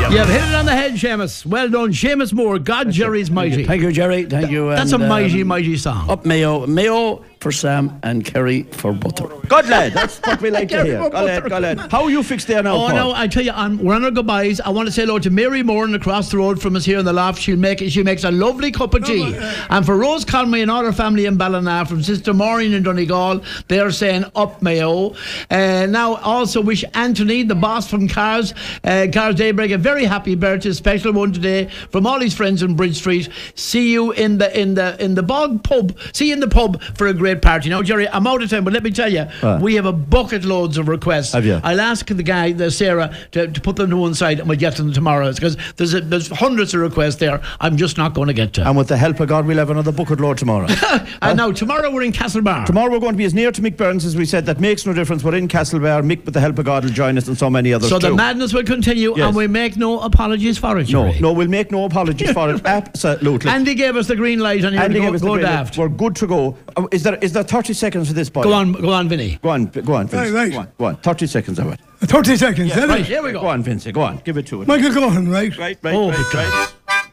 You've hit it on the head, Seamus. Well done, Seamus Moore. God, Jerry's mighty. Thank you, Jerry. Thank you. That's and, a mighty, mighty song. Up Mayo. Mayo for Sam and Kerry for Butter. Good lad, that's what we like to hear. Go lad. How are you fixed there now, Oh, Paul? no, I tell you, we're on our goodbyes. I want to say hello to Mary Moran across the road from us here in the loft. She makes a lovely cup of tea. And for Rose Conway and all her family in Ballina, from Sister Maureen in Donegal, they're saying up Mayo. Now, also wish Anthony, the boss from Cars Daybreak, a very happy birthday, special one today from all his friends in Bridge Street. See you in the Bog pub. See you in the pub for a great party. Now, Jerry, I'm out of time, but let me tell you, we have a bucket loads of requests. Have you? I'll ask the Sarah, to put them to one side, and we'll get to them tomorrow, because there's hundreds of requests there I'm just not going to get to. And with the help of God, we'll have another bucket load tomorrow. And now, tomorrow we're in Castlebar. Tomorrow we're going to be as near to Mick Burns as we said. That makes no difference. We're in Castlebar. Mick, with the help of God, will join us, and so many others So too. the madness will continue, Yes. and we make no apologies for it, Jerry. No, we'll make no apologies for it. Absolutely. Andy gave us the green light, and Andy gave us the go green light. daft. We're good to go. Is there 30 seconds for this, boy? Go on, Vinny. Go on, Vince. Right. Go on. 30 seconds of it. 30 seconds, Right, here we go. Go on, Vince. Go on. Give it to it. Michael Gohan, right? Right. Oh, God.